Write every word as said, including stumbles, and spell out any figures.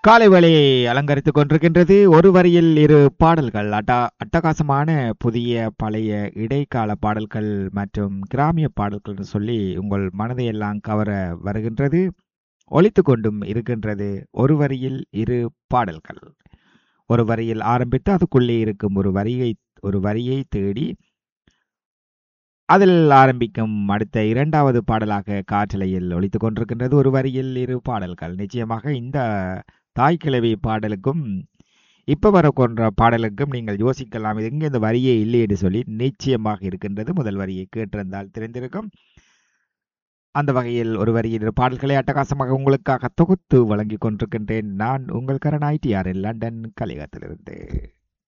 காலை வேளையை அலங்கரித்துக் கொண்டிருக்கின்றது. ஒரு வரியில் இரு பாடல்கள் அட்டா அட்டகாசமான புதிய பழைய இடைக்கால பாடல்கள் மற்றும் கிராமிய பாடல்கள் என்று சொல்லி உங்கள் மனதை எல்லாம் கவர வருகின்றது. ஒலித்துக் கொண்டும் இருக்கின்றது ஒரு வரியில் இரு பாடல்கள். ஒரு வரியில் ஆரம்பித்து அதுக்குள்ளே இருக்கும் ஒரு வரியை ஒரு வரியை தேடி அதில் ஆரம்பிக்கும் அடுத்த இரண்டாவது பாடலாக காற்றலையில் ஒலித்துக் கொண்டிருக்கின்றது ஒரு வரியில் இரு பாடல்கள். நிச்சயமாக இந்த தாய் கிழவி பாடலுக்கும் இப்ப வர கொன்ற பாடலுக்கும் நீங்கள் யோசிக்கலாம், இது எங்க இந்த வரியே இல்லை என்று சொல்லி. நிச்சயமாக இருக்கின்றது. முதல் வரியை கேட்டிருந்தால் தெரிந்திருக்கும். அந்த வகையில் ஒரு வரியில் இரு பாடல்களை அட்டகாசமாக உங்களுக்காக தொகுத்து வழங்கிக் கொண்டிருக்கின்றேன். நான் உங்கள் கரண் ஐடிஆர் லண்டன் கலிகத்திலிருந்து.